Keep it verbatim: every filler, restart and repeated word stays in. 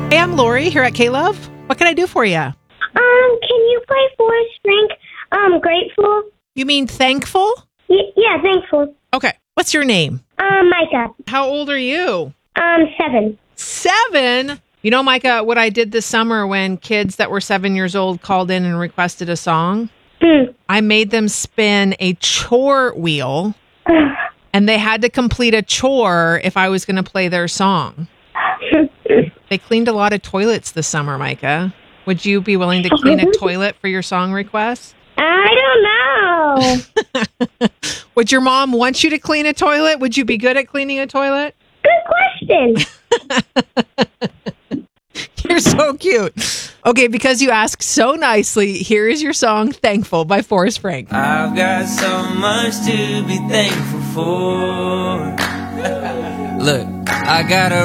Hey, I'm Lori here at K-Love. What can I do for you? Um, can you play Forrest Frank, um, Grateful? You mean thankful? Y- yeah, Thankful. Okay. What's your name? Um, Micah. How old are you? Um, seven. Seven? You know, Micah, what I did this summer when kids that were seven years old called in and requested a song? Mm. I made them spin a chore wheel, and they had to complete a chore if I was going to play their song. They cleaned a lot of toilets this summer, Micah. Would you be willing to clean a toilet for your song request? I don't know. Would your mom want you to clean a toilet? Would you be good at cleaning a toilet? Good question. You're so cute. Okay, because you asked so nicely, here is your song, Thankful by Forrest Frank. I've got so much to be thankful for. Look, I got a